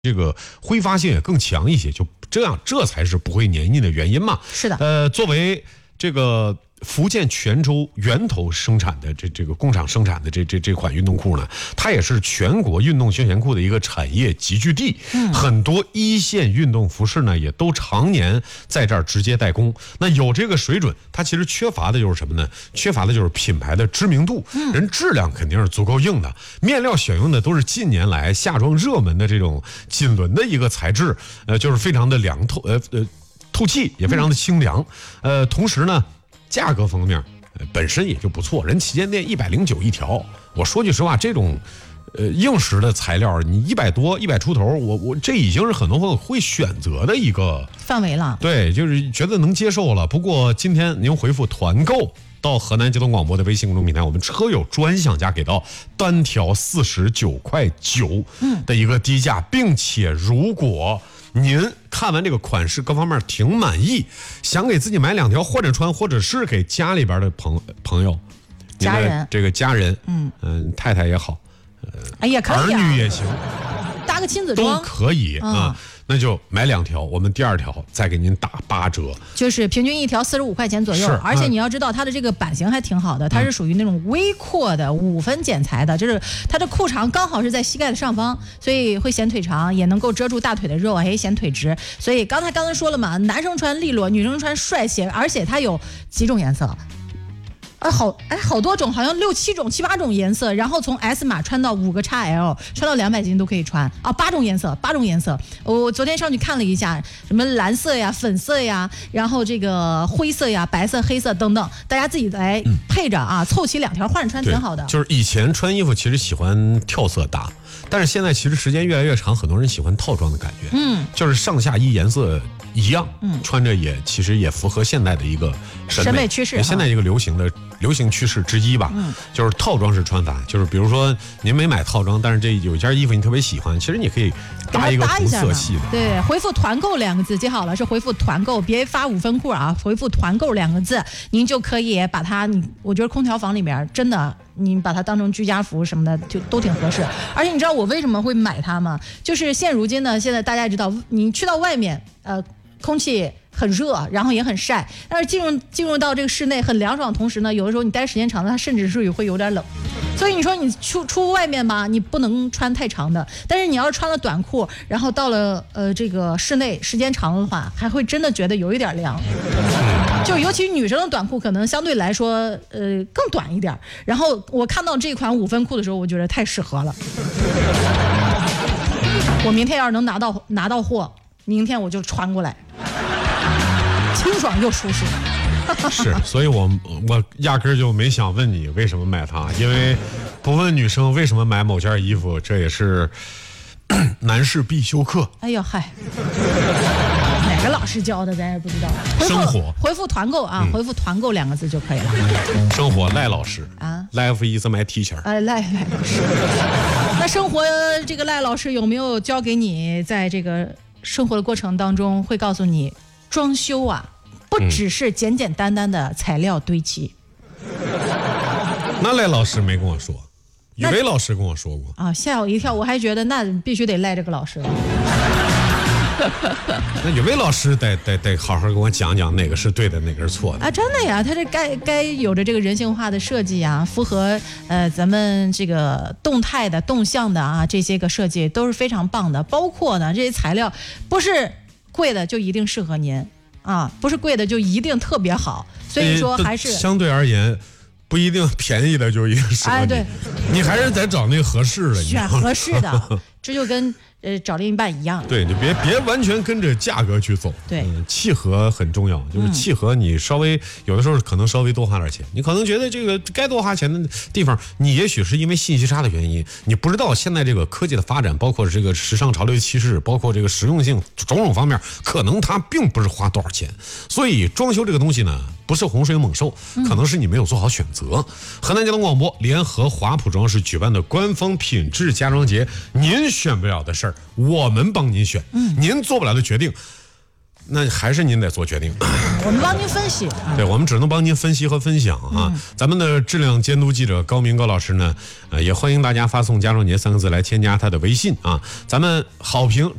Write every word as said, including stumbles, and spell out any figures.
这个挥发性也更强一些，就这样，这才是不会黏腻的原因嘛。 是的， 呃，作为这个福建泉州源头生产的这这个工厂生产的这这这款运动裤呢，它也是全国运动休闲裤的一个产业集聚地。嗯，很多一线运动服饰呢，也都常年在这儿直接代工。那有这个水准，它其实缺乏的就是什么呢？缺乏的就是品牌的知名度。嗯，人质量肯定是足够硬的，面料选用的都是近年来夏装热门的这种锦纶的一个材质，呃，就是非常的凉透，呃呃，透气也非常的清凉。呃，同时呢。价格方面，呃，本身也就不错，人旗舰店一百零九一条。我说句实话，这种，呃，硬实的材料，你一百多、一百出头，我我这已经是很多朋友会选择的一个范围了。 对，就是觉得能接受了。不过今天您回复团购到河南交通广播的微信公众平台，我们车友专享价给到单条四十九块九的一个低价，并且如果您看完这个款式各方面挺满意，想给自己买两条换着穿，或者是给家里边的朋朋友、 家人这个家人，嗯嗯、呃，太太也好，呃， 哎呀，可以啊， 儿女也行， 搭个亲子装都可以啊。嗯那就买两条，我们第二条再给您打八折， 就是平均一条四十五块钱左右。而且你要知道，它的这个版型还挺好的，它是属于那种微阔的五分剪裁的，就是它的裤长刚好是在膝盖的上方，所以会显腿长，也能够遮住大腿的肉，还显腿直。所以刚才刚才说了嘛，男生穿利落，女生穿帅气，而且它有几种颜色。哎，好，哎，好多种，好像六七种、七八种颜色，然后从 S 码穿到五个 X L， 穿到两百斤都可以穿啊，八种颜色，八种颜色。我昨天上去看了一下，什么蓝色呀、粉色呀，然后这个灰色呀、白色、黑色等等，大家自己来配着啊，凑齐两条换着穿挺好的。 就是以前穿衣服其实喜欢跳色搭，但是现在其实时间越来越长，很多人喜欢套装的感觉，嗯，就是上下衣颜色一样，嗯，穿着也其实也符合现代的一个审美, 审美趋势， 现在一个流行的流行趋势之一吧，嗯，就是套装式穿法，就是比如说您没买套装，但是这有件衣服你特别喜欢，其实你可以搭一个同色系的， 对，回复团购两个字，记好了，是回复团购，别发五分裤啊，回复团购两个字，您就可以把它，你我觉得空调房里面真的。你把它当成居家服什么的，就都挺合适。而且你知道我为什么会买它吗？就是现如今呢，现在大家也知道，你去到外面，呃，空气很热，然后也很晒，但是进入进入到这个室内很凉爽的同时呢，有的时候你待时间长了，它甚至是会有点冷。所以你说你出出外面嘛，你不能穿太长的，但是你要是穿了短裤，然后到了呃这个室内时间长的话，还会真的觉得有一点凉。就尤其女生的短裤可能相对来说呃更短一点，然后我看到这款五分裤的时候，我觉得太适合了。我明天要是能拿到拿到货，明天我就穿过来，清爽又舒适。 是，所以我我压根儿就没想问你为什么买它，因为不问女生为什么买某件衣服，这也是男士必修课。 哎呦嗨，哪个老师教的咱也不知道。 生活回复团购啊，嗯、回复团购两个字就可以了。 生活赖老师啊 ，Life is my teacher。 哎，赖赖老师。那生活这个赖老师有没有教给你，在这个生活的过程当中，会告诉你装修啊？不只是简简单单的材料堆砌、嗯、 那赖老师没跟我说，雨薇老师跟我说过啊，吓我一跳，我还觉得那必须得赖这个老师了。 那雨薇老师得得得好好跟我讲讲哪个是对的，哪个是错的啊！真的呀，他这该该有着这个人性化的设计啊，符合呃咱们这个动态的、动向的啊，这些个设计都是非常棒的。包括呢，这些材料不是贵的就一定适合您。啊，不是贵的就一定特别好，所以说还是相对而言，不一定便宜的就一定适合你。哎，对，你还是得找那个合适的， 选合适的，这就跟呃找另一半一样。 对，你别别完全跟着价格去走。 对、 嗯，契合很重要，就是契合你稍微、嗯、有的时候可能稍微多花点钱，你可能觉得这个该多花钱的地方，你也许是因为信息差的原因，你不知道现在这个科技的发展，包括这个时尚潮流趋势，包括这个实用性种种方面，可能它并不是花多少钱。所以装修这个东西呢，不是洪水猛兽，可能是你没有做好选择。嗯、河南交通广播联合华普装饰举办的官方品质家装节，您选不了的事儿，我们帮您选。嗯，您做不了的决定， 那还是您得做决定。 我们帮您分析。啊、 对，我们只能帮您分析和分享啊。嗯、咱们的质量监督记者高明高老师呢，呃，也欢迎大家发送“家壮杰”三个字来添加他的微信啊。咱们好评。